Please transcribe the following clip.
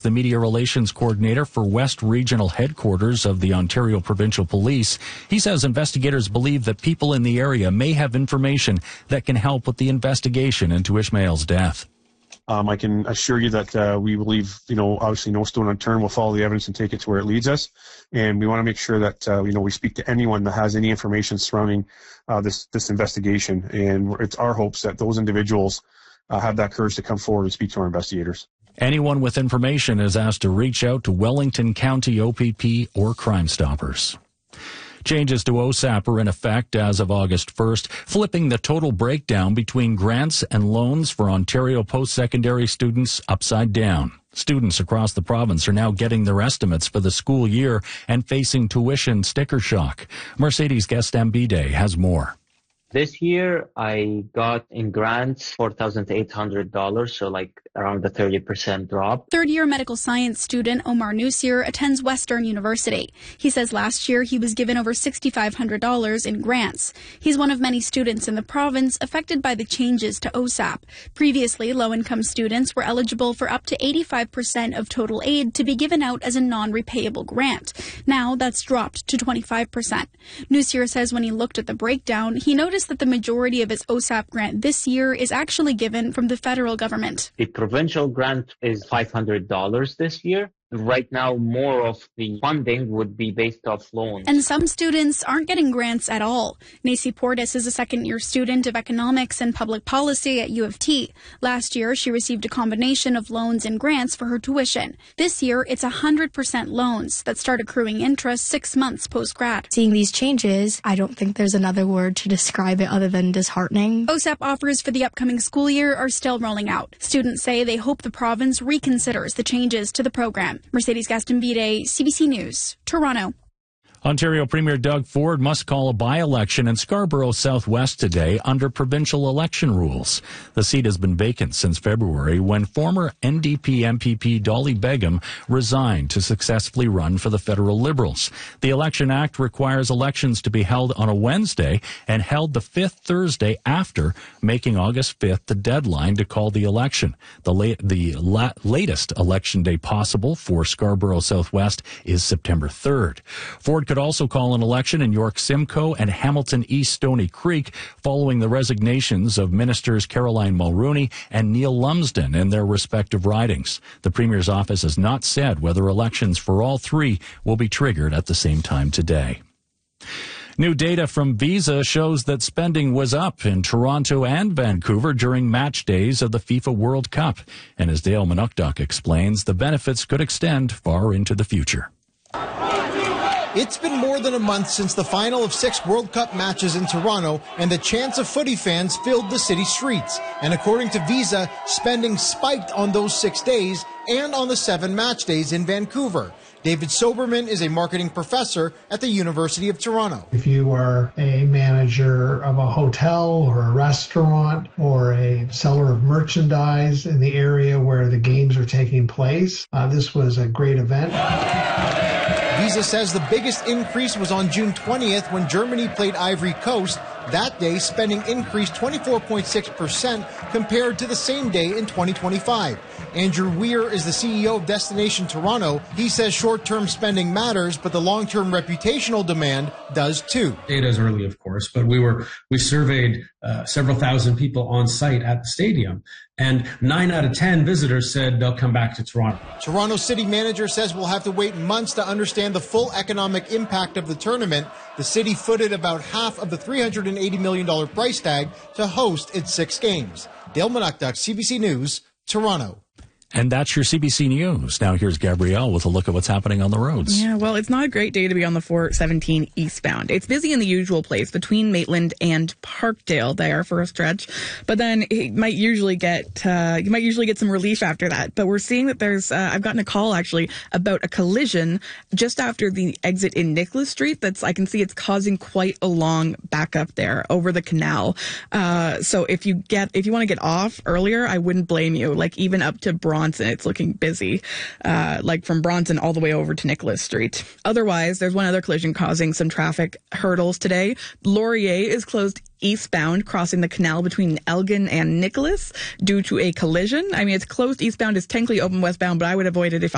the media relations coordinator for West Regional Headquarters of the Ontario Provincial Police. He says investigators believe that people in the area may have information that can help with the investigation into Ishmael's death. I can assure you that we believe, obviously no stone unturned. We'll follow the evidence and take it to where it leads us. And we want to make sure that, we speak to anyone that has any information surrounding this investigation. And it's our hopes that those individuals have that courage to come forward and speak to our investigators. Anyone with information is asked to reach out to Wellington County OPP or Crime Stoppers. Changes to OSAP are in effect as of August 1st, flipping the total breakdown between grants and loans for Ontario post-secondary students upside down. Students across the province are now getting their estimates for the school year and facing tuition sticker shock. Mercedes Gastambide has more. This year, I got in grants $4,800, so around a 30% drop. Third-year medical science student Omar Nusir attends Western University. He says last year he was given over $6,500 in grants. He's one of many students in the province affected by the changes to OSAP. Previously, low-income students were eligible for up to 85% of total aid to be given out as a non-repayable grant. Now that's dropped to 25%. Nusir says when he looked at the breakdown, he noticed that the majority of his OSAP grant this year is actually given from the federal government. The provincial grant is $500 this year. Right now, more of the funding would be based off loans. And some students aren't getting grants at all. Nacy Portis is a second-year student of economics and public policy at U of T. Last year, she received a combination of loans and grants for her tuition. This year, it's 100% loans that start accruing interest 6 months post-grad. Seeing these changes, I don't think there's another word to describe it other than disheartening. OSAP offers for the upcoming school year are still rolling out. Students say they hope the province reconsiders the changes to the program. Mercedes Gastambide, CBC News, Toronto. Ontario Premier Doug Ford must call a by-election in Scarborough Southwest today under provincial election rules. The seat has been vacant since February when former NDP MPP Dolly Begum resigned to successfully run for the federal Liberals. The Election Act requires elections to be held on a Wednesday and held the fifth Thursday after, making August 5th the deadline to call the election. The latest election day possible for Scarborough Southwest is September 3rd. Ford could also call an election in York Simcoe and Hamilton East Stony Creek following the resignations of Ministers Caroline Mulroney and Neil Lumsden in their respective ridings. The Premier's office has not said whether elections for all three will be triggered at the same time today. New data from Visa shows that spending was up in Toronto and Vancouver during match days of the FIFA World Cup. And as Dale Manukduk explains, the benefits could extend far into the future. It's been more than a month since the final of 6 World Cup matches in Toronto, and the chants of footy fans filled the city streets. And according to Visa, spending spiked on those 6 days and on the 7 match days in Vancouver. David Soberman is a marketing professor at the University of Toronto. If you are a manager of a hotel or a restaurant or a seller of merchandise in the area where the games are taking place, this was a great event. Visa says the biggest increase was on June 20th when Germany played Ivory Coast. That day, spending increased 24.6% compared to the same day in 2025. Andrew Weir is the CEO of Destination Toronto. He says short-term spending matters, but the long-term reputational demand does too. Data is early, of course, but we surveyed several thousand people on site at the stadium, and 9 out of 10 visitors said they'll come back to Toronto. Toronto city manager says we'll have to wait months to understand the full economic impact of the tournament. The city footed about half of the $380 million price tag to host its 6 games. Dale Manukduk, CBC News, Toronto. And that's your CBC News. Now here's Gabrielle with a look at what's happening on the roads. Yeah, well, it's not a great day to be on the 417 eastbound. It's busy in the usual place between Maitland and Parkdale there for a stretch, but then you might usually get some relief after that. But we're seeing that there's I've gotten a call actually about a collision just after the exit in Nicholas Street. I can see it's causing quite a long backup there over the canal. So if you want to get off earlier, I wouldn't blame you. Like even up to Bronson, it's looking busy, like from Bronson all the way over to Nicholas Street. Otherwise, there's one other collision causing some traffic hurdles today. Laurier is closed eastbound, crossing the canal between Elgin and Nicholas due to a collision. I mean, it's closed eastbound. It's technically open westbound, but I would avoid it if